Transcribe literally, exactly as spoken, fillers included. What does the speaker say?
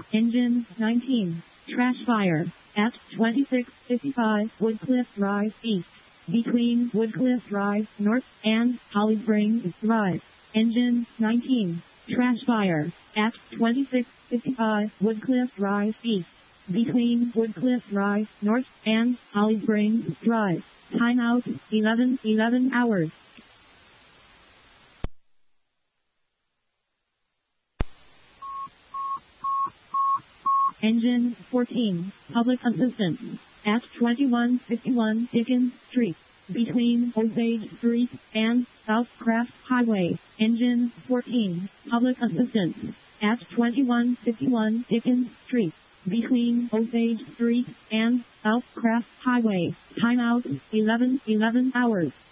Engine nineteen. Trash fire. At twenty-six fifty-five Woodcliff Drive East. Between Woodcliff Drive North and Holly Springs Drive. Engine nineteen. Trash fire. At twenty-six fifty-five Woodcliff Drive East. Between Woodcliff Drive North and Holly Springs Drive. Timeout eleven eleven hours. Engine fourteen. Public assistance. At twenty-one fifty-one Dickens Street. Between Osage Street and Southcraft Highway. Engine fourteen. Public assistance. At twenty-one fifty-one Dickens Street. Between Osage Street and Southcraft Highway. Timeout eleven eleven hours.